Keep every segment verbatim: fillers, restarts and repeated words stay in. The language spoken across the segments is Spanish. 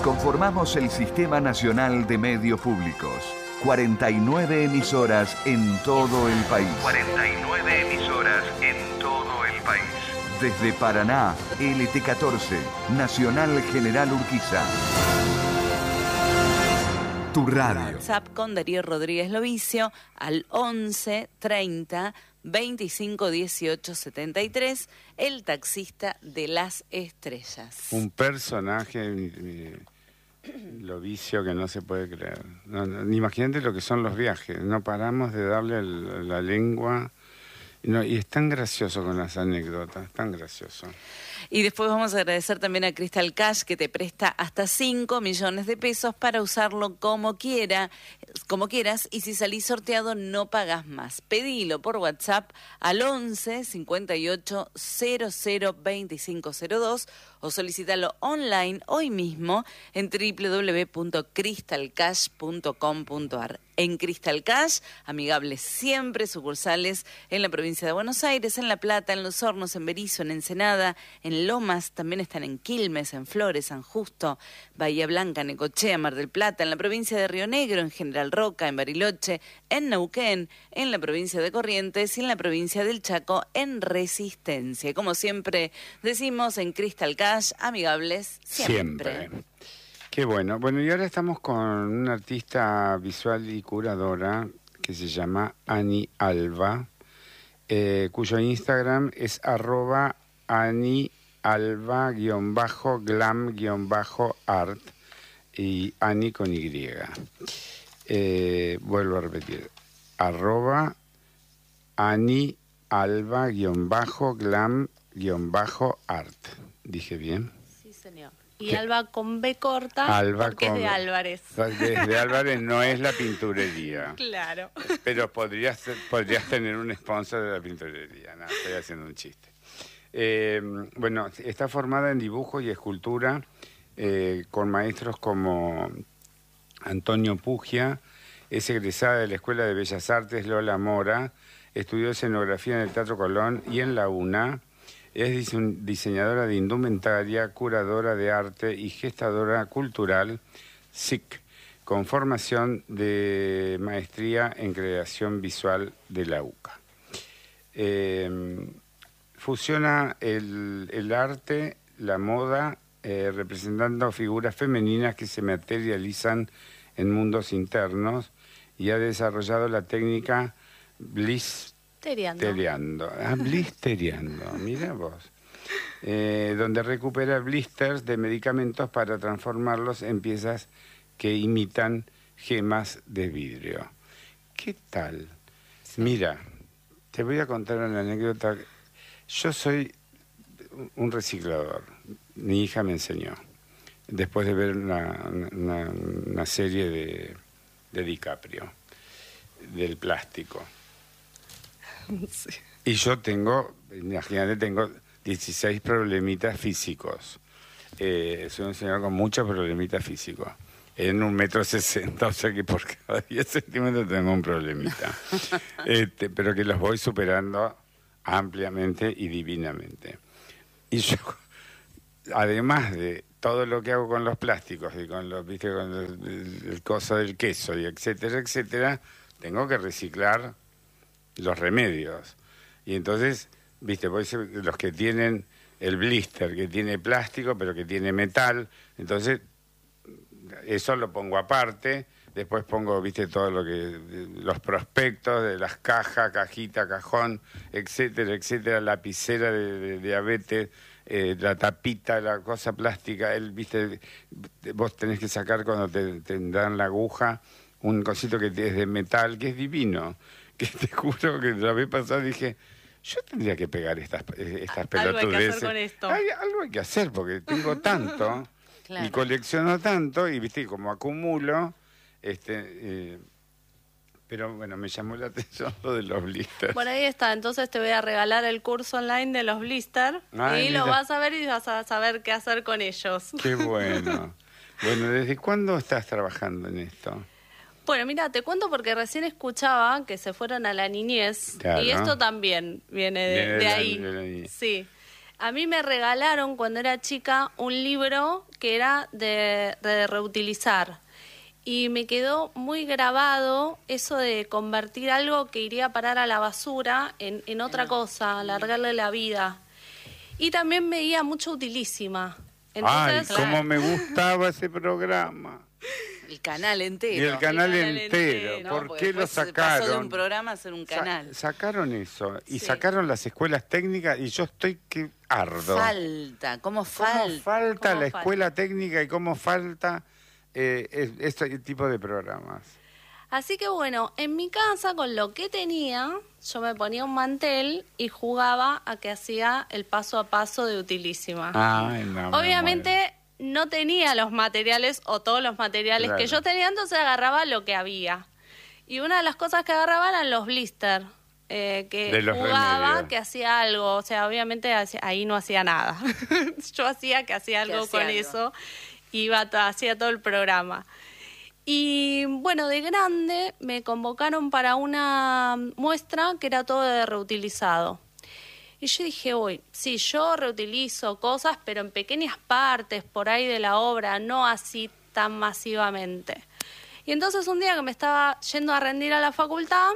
Conformamos el Sistema Nacional de Medios Públicos. cuarenta y nueve emisoras en todo el país. cuarenta y nueve emisoras en todo el país. Desde Paraná, L T catorce, Nacional General Urquiza. Tu radio. WhatsApp con Darío Rodríguez Lovicio al once treinta veinticinco dieciocho setenta y tres, el taxista de las estrellas. Un personaje, eh, Lovicio, que no se puede creer. No, no, imagínate lo que son los viajes. No paramos de darle el, la lengua. No, y es tan gracioso con las anécdotas, tan gracioso. Y después vamos a agradecer también a Crystal Cash, que te presta hasta cinco millones de pesos para usarlo como quiera, como quieras, y si salís sorteado no pagas más. Pedilo por WhatsApp al once cincuenta y ocho cero cero veinticinco cero dos o solicítalo online hoy mismo en doble u doble u doble u punto crystal cash punto com punto a r. En Crystal Cash, amigables siempre, sucursales en la provincia de Buenos Aires, en La Plata, en Los Hornos, en Berisso, en Ensenada, en Lomas, también están en Quilmes, en Flores, San Justo, Bahía Blanca, Necochea, Mar del Plata, en la provincia de Río Negro, en General Roca, en Bariloche, en Neuquén, en la provincia de Corrientes y en la provincia del Chaco, en Resistencia. Como siempre decimos, en Crystal Cash, amigables siempre. Siempre. Qué bueno. Bueno, y ahora estamos con una artista visual y curadora que se llama Ani Alba, eh, cuyo Instagram es arroba Ani Alba guión bajo glam guión bajo art y Ani con Y. Eh, vuelvo a repetir, arroba Ani Alba guión bajo glam guión bajo art. ¿Dije bien? Sí, señor. Y ¿qué? Alba con B corta, Alba porque con... es de Álvarez. Desde Álvarez no es la pinturería. Claro. Pero podrías, podrías tener un sponsor de la pinturería. No, estoy haciendo un chiste. Eh, bueno, está formada en dibujo y escultura eh, con maestros como Antonio Pugia, es egresada de la Escuela de Bellas Artes Lola Mora, estudió escenografía en el Teatro Colón y en la UNA. Es diseñadora de indumentaria, curadora de arte y gestadora cultural, S I C, con formación de maestría en creación visual de la U C A. Eh, fusiona el, el arte, la moda, eh, representando figuras femeninas que se materializan en mundos internos y ha desarrollado la técnica Bliss. Blistereando. Ah, blistereando, mira vos. Eh, donde recupera blisters de medicamentos para transformarlos en piezas que imitan gemas de vidrio. ¿Qué tal? Sí. Mira, te voy a contar una anécdota. Yo soy un reciclador. Mi hija me enseñó. Después de ver una, una, una serie de, de DiCaprio, del plástico. Sí. Y yo tengo, imagínate, tengo dieciséis problemitas físicos. Eh, soy un señor con muchos problemitas físicos. En un metro sesenta, o sea que por cada diez centímetros tengo un problemita. este, pero que los voy superando ampliamente y divinamente. Y yo, además de todo lo que hago con los plásticos y con los, viste, con el, el, el coso del queso y etcétera, etcétera, tengo que reciclar los remedios. Y entonces, viste, pues los que tienen el blister, que tiene plástico, pero que tiene metal, entonces eso lo pongo aparte, después pongo, viste, todo lo que, los prospectos de las cajas, cajita, cajón, etcétera, etcétera, lapicera de, de diabetes, eh, la tapita, la cosa plástica, el, viste, vos tenés que sacar cuando te, te dan la aguja, un cosito que es de metal, que es divino. Que te juro que la vez pasada dije, yo tendría que pegar estas, estas pelotudeces. Algo hay que hacer con esto. Hay, algo hay que hacer, porque tengo tanto, claro. Y colecciono tanto, y viste, como acumulo, este, eh, pero bueno, me llamó la atención lo de los blisters. Bueno, ahí está, entonces te voy a regalar el curso online de los blisters, y mira, lo vas a ver y vas a saber qué hacer con ellos. Qué bueno. Bueno, ¿desde cuándo estás trabajando en esto? Bueno, mira, te cuento porque recién escuchaba que se fueron a la niñez, claro. Y esto también viene de, viene de, de ahí. La, de la sí. A mí me regalaron cuando era chica un libro que era de, de reutilizar. Y me quedó muy grabado eso de convertir algo que iría a parar a la basura en, en otra cosa, alargarle la vida. Y también veía mucho Utilísima. Entonces, ¡ay, cómo me gustaba ese programa! El canal entero. Y el canal, el canal entero. entero. ¿Por No, qué lo después sacaron? Pasó de un programa a ser un canal. Sa- sacaron eso. Y Sí. sacaron las escuelas técnicas y yo estoy que ardo. Falta, ¿cómo ¿Cómo falta? falta ¿Cómo la falta? escuela técnica y cómo falta eh, es- este tipo de programas? así que bueno, en mi casa con lo que tenía, yo me ponía un mantel y jugaba a que hacía el paso a paso de Utilísima. Ay, no, me Obviamente no tenía los materiales o todos los materiales Claro. que yo tenía, entonces agarraba lo que había. Y una de las cosas que agarraba eran los blister, eh, que De los jugaba, remedios. que hacía algo. O sea, obviamente hacía- ahí no hacía nada. Yo hacía que hacía algo hacía con algo. eso, iba to- hacía todo el programa. Y bueno, de grande me convocaron para una muestra que era todo de reutilizado. Y yo dije, uy, sí, yo reutilizo cosas, pero en pequeñas partes por ahí de la obra, no así tan masivamente. Y entonces un día que me estaba yendo a rendir a la facultad,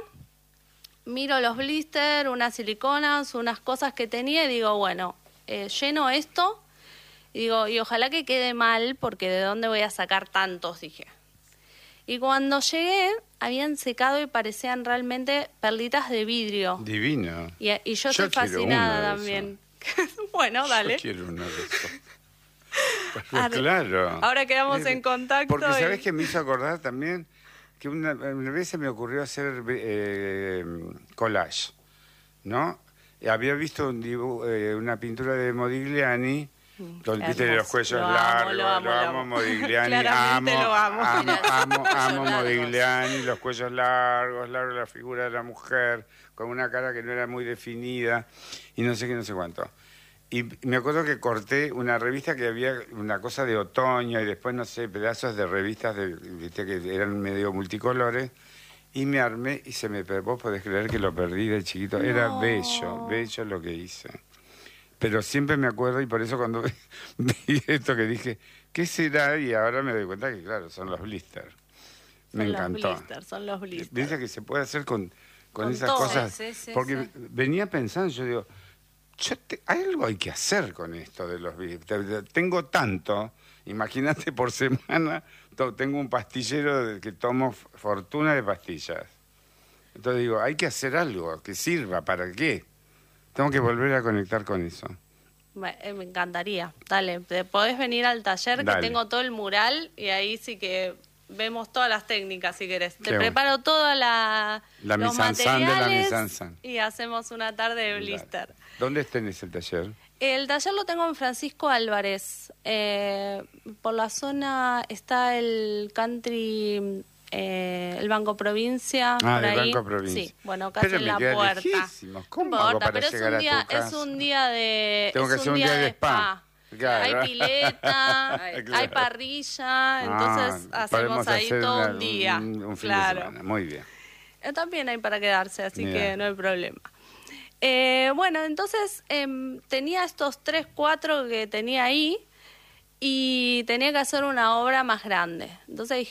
miro los blisters, unas siliconas, unas cosas que tenía y digo, bueno, eh, lleno esto y digo, y ojalá que quede mal porque ¿de dónde voy a sacar tantos? Dije. Y cuando llegué, habían secado y parecían realmente perlitas de vidrio. Divino. Y, y yo Yo estoy quiero fascinada uno de también. Bueno, dale. Yo quiero uno de esos. Arre. Claro. Ahora quedamos en contacto. Porque y- ¿sabés qué me hizo acordar también? Que una, una vez se me ocurrió hacer eh, collage, ¿no? Y había visto un dibu- eh, una pintura de Modigliani, donde viste hermoso. los cuellos Lo amo, largos, lo amo, lo amo. Modigliani, amo, Claramente lo amo. amo, Mira, amo, cuellos amo largos. Modigliani, los cuellos largos, larga la figura de la mujer, con una cara que no era muy definida, y no sé qué, no sé cuánto. Y me acuerdo que corté una revista que había una cosa de otoño y después, no sé, pedazos de revistas de, viste, que eran medio multicolores. Y me armé y se me perdió. Vos podés creer que lo perdí de chiquito. Era No. bello, bello lo que hice. Pero siempre me acuerdo y por eso cuando vi esto que dije, ¿qué será? Y ahora me doy cuenta que, claro, son los blisters. Me son encantó. Los blisters, son los blisters. Viste que se puede hacer con, con, Con esas todo. cosas. Sí, sí, porque sí. venía pensando, yo digo, yo te- hay algo hay que hacer con esto de los blisters. Tengo tanto, imagínate por semana, to- tengo un pastillero de- que tomo f- fortuna de pastillas. Entonces digo, hay que hacer algo que sirva, ¿para qué? Tengo que volver a conectar con eso. Me, eh, me encantaría. Dale, te podés venir al taller Dale. que tengo todo el mural y ahí sí que vemos todas las técnicas si querés. Te Qué preparo toda la La los mise en scène de la materiales mise en scène. y hacemos una tarde de blister. ¿Dónde tenés el taller? El taller lo tengo en Francisco Álvarez. Eh, por la zona está el country, eh, el Banco Provincia. Ah, por del ahí. Banco Provincia. Sí, bueno, casi Pero en me la queda puerta. lejísimos. ¿Cómo No hago importa, para pero es llegar un a tu día, casa? es un día de, Tengo es que hacer un día de spa. Claro. Hay pileta, Ay, hay parrilla, entonces Ah, hacemos podemos ahí hacer todo una- un día. Un, un fin claro. de semana. Muy bien. Eh, También hay para quedarse, así Mira. que no hay problema. Eh, bueno, entonces em, tenía estos tres, cuatro que tenía ahí y tenía que hacer una obra más grande. Entonces dije,